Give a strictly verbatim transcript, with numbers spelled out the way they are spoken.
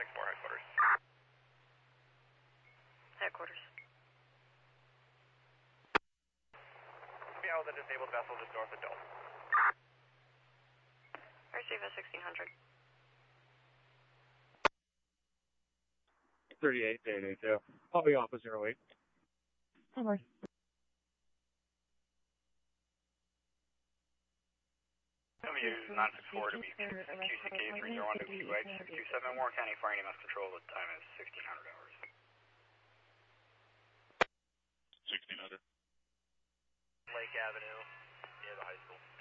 six four headquarters. Headquarters. Be out with a disabled vessel just north of Dole. Receive at sixteen hundred. thirty-eight, eight eight two. I'll be off at zero eight. Bye-bye. W nine six four to be Q C K three zero one to Q H six two seven Warren County for any mass control. The time is sixteen hundred hours. sixteen hundred. Lake Avenue, near the high school.